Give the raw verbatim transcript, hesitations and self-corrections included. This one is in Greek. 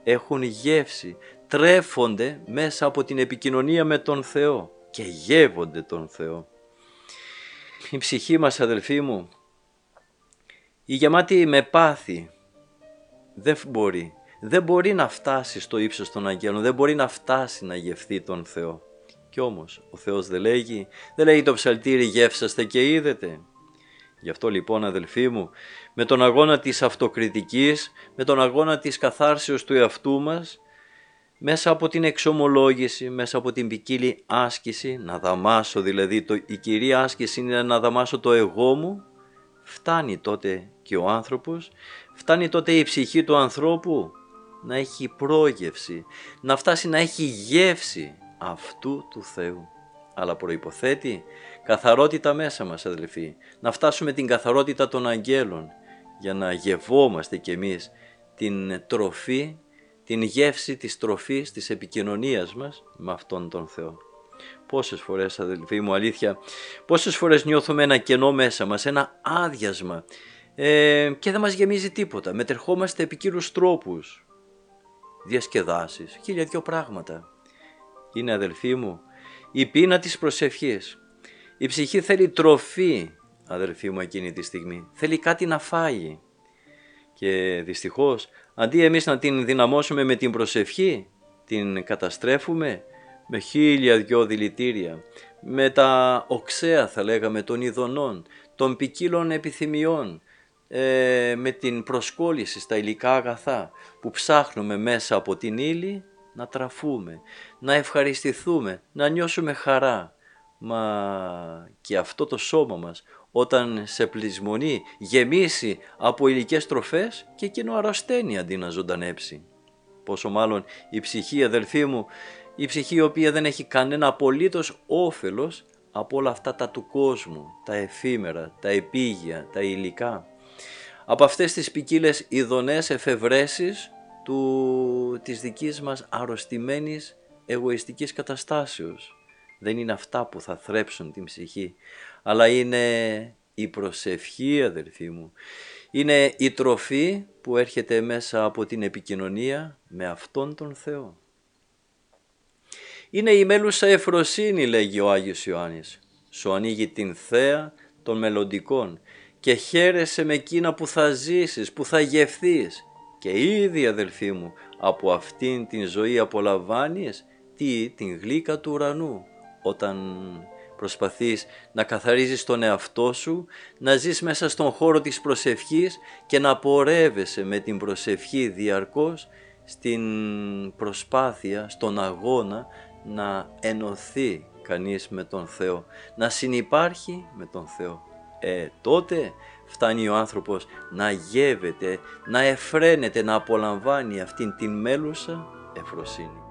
έχουν γεύση, τρέφονται μέσα από την επικοινωνία με τον Θεό και γεύονται τον Θεό. Η ψυχή μας, αδελφοί μου, η γεμάτη με πάθη, δεν μπορεί, δεν μπορεί να φτάσει στο ύψος των αγγέλων, δεν μπορεί να φτάσει να γευθεί τον Θεό. Κι όμως ο Θεός δεν λέγει, δεν λέγει το ψαλτήρι γεύσαστε και είδετε. Γι' αυτό λοιπόν, αδελφοί μου, με τον αγώνα της αυτοκριτικής, με τον αγώνα της καθάρσεως του εαυτού μας, μέσα από την εξομολόγηση, μέσα από την ποικίλη άσκηση, να δαμάσω δηλαδή, το, η κυρία άσκηση είναι να δαμάσω το εγώ μου, φτάνει τότε και ο άνθρωπος, φτάνει τότε η ψυχή του ανθρώπου να έχει πρόγευση, να φτάσει να έχει γεύση αυτού του Θεού. Αλλά προϋποθέτει καθαρότητα μέσα μας, αδελφοί, να φτάσουμε την καθαρότητα των αγγέλων για να γευόμαστε κι εμείς την τροφή, την γεύση της τροφής, της επικοινωνίας μας με αυτόν τον Θεό. Πόσες φορές, αδελφοί μου, αλήθεια, πόσες φορές νιώθουμε ένα κενό μέσα μας, ένα άδειασμα ε, και δεν μας γεμίζει τίποτα. Μετερχόμαστε επί ποικίλους τρόπους, διασκεδάσεις, χίλια δυο πράγματα. Είναι, αδελφοί μου, η πείνα της προσευχής. Η ψυχή θέλει τροφή, αδελφοί μου, εκείνη τη στιγμή. Θέλει κάτι να φάει. Και δυστυχώς, αντί εμείς να την δυναμώσουμε με την προσευχή, την καταστρέφουμε με χίλια δυο δηλητήρια, με τα οξέα, θα λέγαμε, των ειδονών, των ποικίλων επιθυμιών, ε, με την προσκόλληση στα υλικά αγαθά που ψάχνουμε μέσα από την ύλη να τραφούμε, να ευχαριστηθούμε, να νιώσουμε χαρά. Μα και αυτό το σώμα μας όταν σε πλεισμονεί, γεμίσει από υλικές τροφές, και εκείνο αρρωσταίνει αντί να ζωντανέψει. Πόσο μάλλον η ψυχή, αδελφοί μου, η ψυχή η οποία δεν έχει κανένα απολύτως όφελος από όλα αυτά τα του κόσμου, τα εφήμερα, τα επίγεια, τα υλικά, από αυτές τις ποικίλες ειδονές εφευρέσεις του, της δικής μας αρρωστημένης εγωιστικής καταστάσεως. Δεν είναι αυτά που θα θρέψουν την ψυχή, αλλά είναι η προσευχή, αδελφοί μου. Είναι η τροφή που έρχεται μέσα από την επικοινωνία με αυτόν τον Θεό. Είναι η μέλουσα ευφροσύνη, λέγει ο Άγιος Ιωάννης. Σου ανοίγει την θέα των μελλοντικών και χαίρεσαι με εκείνα που θα ζήσεις, που θα γευθείς. Και ήδη, αδελφοί μου, από αυτήν την ζωή απολαμβάνεις τι, την γλύκα του ουρανού, όταν προσπαθείς να καθαρίζεις τον εαυτό σου, να ζεις μέσα στον χώρο της προσευχής και να πορεύεσαι με την προσευχή διαρκώς στην προσπάθεια, στον αγώνα να ενωθεί κανείς με τον Θεό, να συνυπάρχει με τον Θεό. Ε, τότε φτάνει ο άνθρωπος να γεύεται, να εφραίνεται, να απολαμβάνει αυτήν την μέλουσα ευφροσύνη.